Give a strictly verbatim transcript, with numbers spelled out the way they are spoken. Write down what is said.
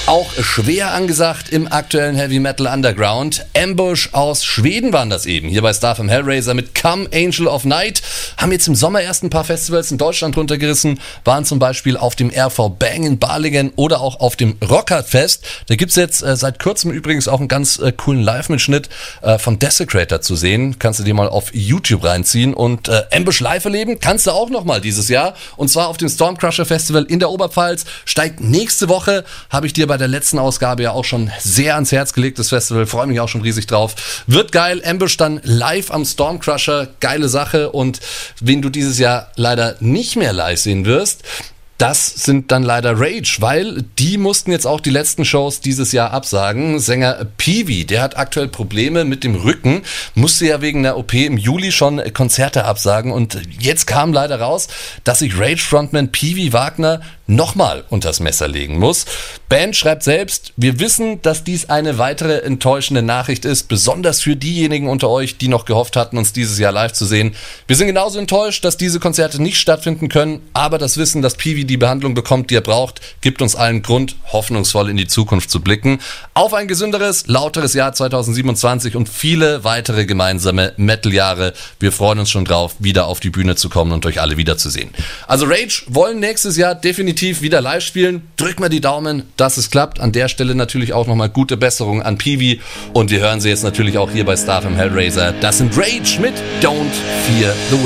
Auch schwer angesagt im aktuellen Heavy Metal Underground. Ambush aus Schweden waren das eben. Hier bei Starfam Hellraiser mit Come Angel of Night. Haben jetzt im Sommer erst ein paar Festivals in Deutschland runtergerissen. Waren zum Beispiel auf dem R V Bang in Balingen oder auch auf dem Rockerfest. Da gibt's jetzt äh, seit kurzem übrigens auch einen ganz äh, coolen Live-Mitschnitt äh, von Desecrator zu sehen. Kannst du dir mal auf YouTube reinziehen. Und äh, Ambush live erleben kannst du auch nochmal dieses Jahr. Und zwar auf dem Stormcrusher Festival in der Oberpfalz. Steigt nächste Woche. Habe ich dir bei der letzten Ausgabe ja auch schon sehr ans Herz gelegt, das Festival, freue mich auch schon riesig drauf. Wird geil, Ambush dann live am Stormcrusher, geile Sache. Und wen du dieses Jahr leider nicht mehr live sehen wirst, das sind dann leider Rage, weil die mussten jetzt auch die letzten Shows dieses Jahr absagen. Sänger Peewee, der hat aktuell Probleme mit dem Rücken, musste ja wegen der O P im Juli schon Konzerte absagen und jetzt kam leider raus, dass sich Rage-Frontman Peewee Wagner nochmal unters Messer legen muss. Band schreibt selbst, wir wissen, dass dies eine weitere enttäuschende Nachricht ist, besonders für diejenigen unter euch, die noch gehofft hatten, uns dieses Jahr live zu sehen. Wir sind genauso enttäuscht, dass diese Konzerte nicht stattfinden können, aber das Wissen, dass Peewee die Behandlung bekommt, die er braucht, gibt uns allen Grund, hoffnungsvoll in die Zukunft zu blicken. Auf ein gesünderes, lauteres Jahr zwanzig siebenundzwanzig und viele weitere gemeinsame Metal-Jahre. Wir freuen uns schon drauf, wieder auf die Bühne zu kommen und euch alle wiederzusehen. Also Rage wollen nächstes Jahr definitiv wieder live spielen. Drückt mal die Daumen, dass es klappt. An der Stelle natürlich auch nochmal gute Besserung an Peewee. Und wir hören sie jetzt natürlich auch hier bei Starfam Hellraiser. Das sind Rage mit Don't Fear the Wind.